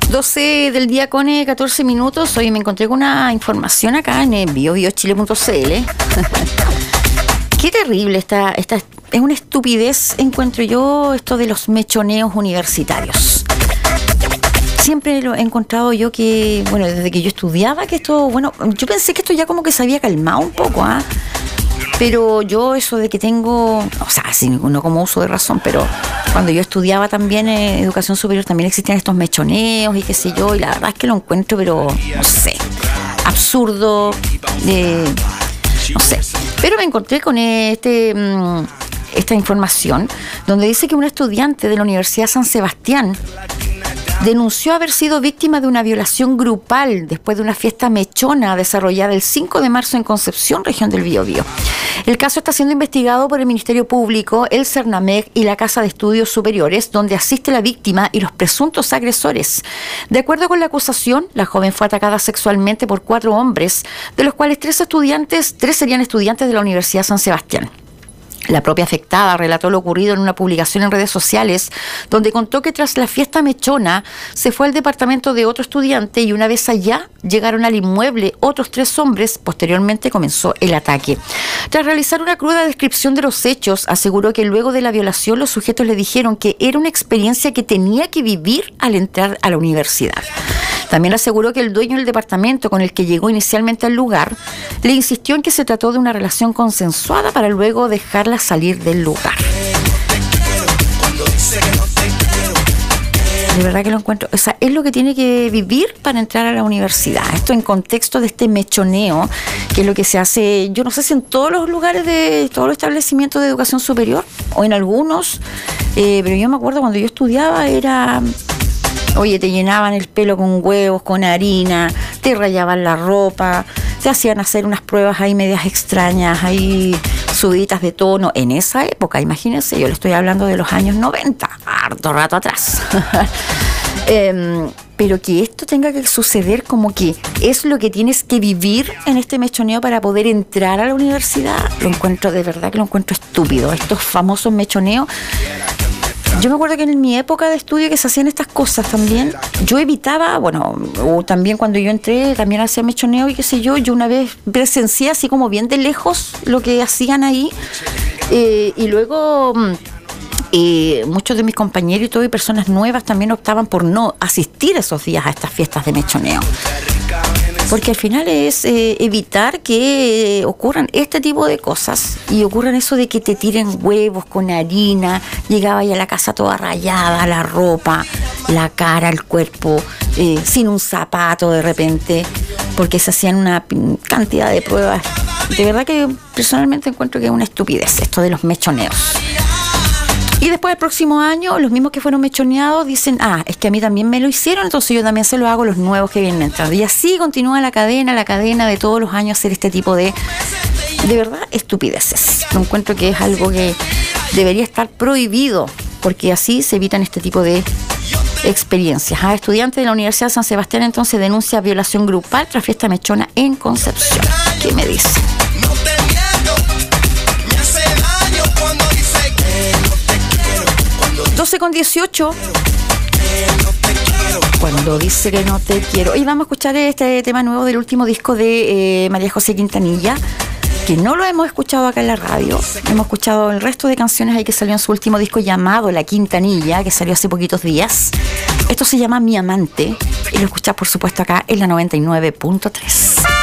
12 del día con 14 minutos. Hoy me encontré con una información acá en biobiochile.cl. Qué terrible esta es una estupidez, encuentro yo, esto de los mechoneos universitarios. Siempre lo he encontrado yo que, bueno, desde que yo estudiaba, que esto, bueno, yo pensé que esto ya como que se había calmado un poco, ¿ah? Pero yo eso de que tengo, o sea, sí, no como uso de razón, pero cuando yo estudiaba también en educación superior también existían estos mechoneos y qué sé yo, y la verdad es que lo encuentro, pero no sé, absurdo, no sé. Pero me encontré con esta información donde dice que una estudiante de la Universidad San Sebastián denunció haber sido víctima de una violación grupal después de una fiesta mechona desarrollada el 5 de marzo en Concepción, región del Biobío. El caso está siendo investigado por el Ministerio Público, el CERNAMEC y la Casa de Estudios Superiores, donde asiste la víctima y los presuntos agresores. De acuerdo con la acusación, la joven fue atacada sexualmente por 4 hombres, de los cuales 3 serían estudiantes de la Universidad San Sebastián. La propia afectada relató lo ocurrido en una publicación en redes sociales, donde contó que tras la fiesta mechona se fue al departamento de otro estudiante y una vez allá llegaron al inmueble otros 3 hombres. Posteriormente comenzó el ataque. Tras realizar una cruda descripción de los hechos, aseguró que luego de la violación los sujetos le dijeron que era una experiencia que tenía que vivir al entrar a la universidad. También aseguró que el dueño del departamento con el que llegó inicialmente al lugar le insistió en que se trató de una relación consensuada para luego dejarla salir del lugar. De verdad que lo encuentro, o sea, es lo que tiene que vivir para entrar a la universidad. Esto en contexto de este mechoneo, que es lo que se hace, yo no sé si en todos los lugares de todos los establecimientos de educación superior o en algunos, pero yo me acuerdo cuando yo estudiaba era... Oye, te llenaban el pelo con huevos, con harina, te rayaban la ropa, te hacían hacer unas pruebas ahí medias extrañas, ahí subiditas de tono. En esa época, imagínense, yo le estoy hablando de los años 90, harto rato atrás. Pero que esto tenga que suceder como que es lo que tienes que vivir en este mechoneo para poder entrar a la universidad, lo encuentro, de verdad que lo encuentro estúpido. Estos famosos mechoneos. Yo me acuerdo que en mi época de estudio que se hacían estas cosas también, yo evitaba, bueno, o también cuando yo entré, también hacía mechoneo y qué sé yo una vez presencié así como bien de lejos lo que hacían ahí, y luego muchos de mis compañeros y todo, y personas nuevas también optaban por no asistir esos días a estas fiestas de mechoneo. Porque al final es evitar que ocurran este tipo de cosas y ocurran eso de que te tiren huevos con harina, llegaba ya a la casa toda rayada, la ropa, la cara, el cuerpo, sin un zapato de repente, porque se hacían una cantidad de pruebas. De verdad que personalmente encuentro que es una estupidez esto de los mechoneos. Y después el próximo año, los mismos que fueron mechoneados dicen, es que a mí también me lo hicieron, entonces yo también se lo hago a los nuevos que vienen entrando. Y así continúa la cadena de todos los años hacer este tipo de verdad, estupideces. Yo encuentro que es algo que debería estar prohibido, porque así se evitan este tipo de experiencias. Estudiante de la Universidad de San Sebastián entonces denuncia violación grupal tras fiesta mechona en Concepción. ¿Qué me dice? 12:18. Cuando dice que no te quiero. Y vamos a escuchar este tema nuevo del último disco de María José Quintanilla, que no lo hemos escuchado acá en la radio. Hemos escuchado el resto de canciones ahí que salió en su último disco llamado La Quintanilla, que salió hace poquitos días. Esto se llama Mi Amante y lo escuchas por supuesto acá en la 99.3.